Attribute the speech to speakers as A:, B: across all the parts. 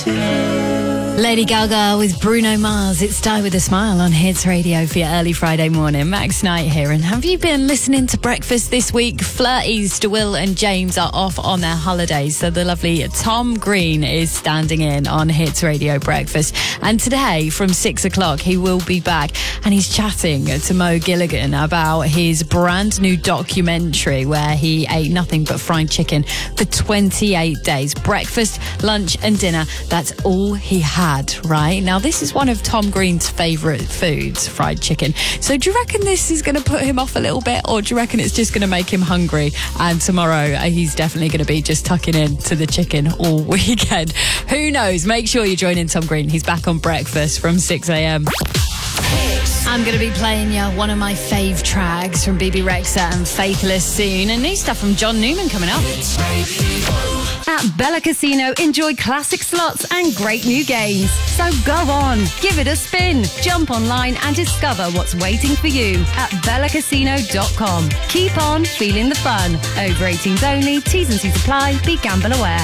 A: Lady Gaga with Bruno Mars. It's Die With A Smile on Hits Radio for your early Friday morning. Max Knight here. And have you been listening to breakfast this week? Flirties, DeWill and James are off on their holidays. So the lovely Tom Green is standing in on Hits Radio Breakfast. And today from 6 o'clock, he will be back and he's chatting to Mo Gilligan about his brand new documentary where he ate nothing but fried chicken for 28 days. Breakfast, lunch and dinner. That's all he had. Right now, this is one of Tom Green's favourite foods, fried chicken. So do you reckon this is going to put him off a little bit, or do you reckon it's just going to make him hungry? And tomorrow he's definitely going to be just tucking in to the chicken all weekend. Who knows? Make sure you join in Tom Green. He's back on breakfast from 6 a.m. I'm going to be playing you one of my fave tracks from BB Rexha and Faithless soon, and new stuff from John Newman coming up.
B: At Bella Casino, enjoy classic slots and great new games. So go on, give it a spin. Jump online and discover what's waiting for you at bellacasino.com. Keep on feeling the fun. Over 18s only, T's and C's apply. Be gamble aware.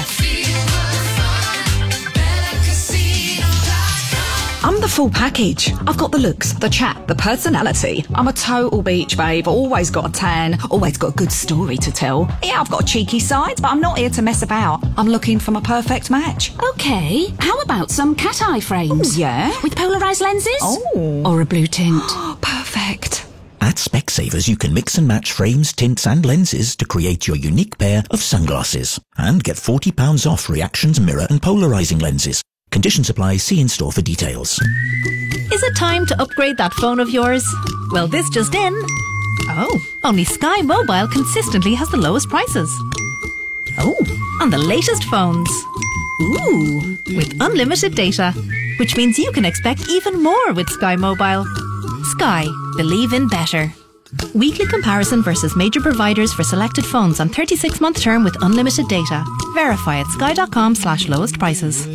C: I'm the full package. I've got the looks, the chat, the personality. I'm a total beach babe, always got a tan, always got a good story to tell. Yeah, I've got a cheeky side, but I'm not here to mess about. I'm looking for my perfect match.
D: Okay, how about some cat eye frames?
C: Ooh, yeah?
D: With polarised lenses?
C: Oh.
D: Or a blue tint?
C: Perfect.
E: At Specsavers, you can mix and match frames, tints and lenses to create your unique pair of sunglasses. And get £40 off reactions, mirror and polarising lenses. Conditions apply. See in store for details.
F: Is it time to upgrade that phone of yours? Well, this just in. Oh, only Sky Mobile consistently has the lowest prices. Oh, on the latest phones. Ooh, with unlimited data, which means you can expect even more with Sky Mobile. Sky, believe in better. Weekly comparison versus major providers for selected phones on 36-month term with unlimited data. Verify at sky.com/lowest prices.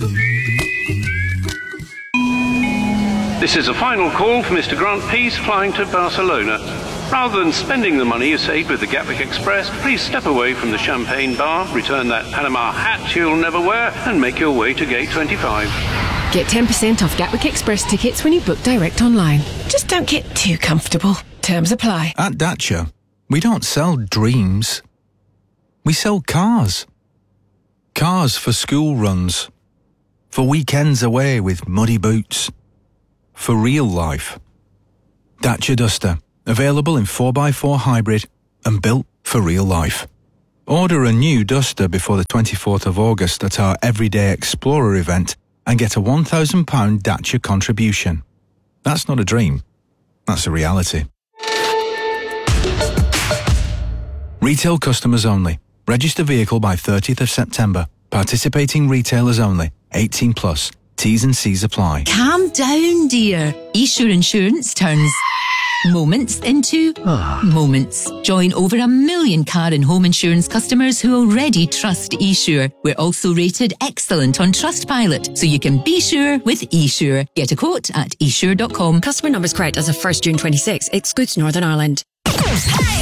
G: This is a final call for Mr. Grant Peace flying to Barcelona. Rather than spending the money you saved with the Gatwick Express, please step away from the champagne bar, return that Panama hat you'll never wear, and make your way to Gate 25.
H: Get 10% off Gatwick Express tickets when you book direct online. Just don't get too comfortable. Terms apply.
I: At Dacia, we don't sell dreams. We sell cars. Cars for school runs. For weekends away with muddy boots. For real life. Dacia Duster, available in 4x4 hybrid and built for real life. Order a new Duster before the 24th of August at our Everyday Explorer event and get a £1,000 Dacia contribution. That's not a dream, that's a reality. Retail customers only. Register vehicle by 30th of September. Participating retailers only. 18 plus. T's and C's apply.
J: Calm down, dear. eSure Insurance turns moments into moments. Join over 1 million car and home insurance customers who already trust eSure. We're also rated excellent on Trustpilot, so you can be sure with eSure. Get a quote at esure.com.
H: Customer numbers correct as of 1st June 26. Excludes Northern Ireland.
A: Hey!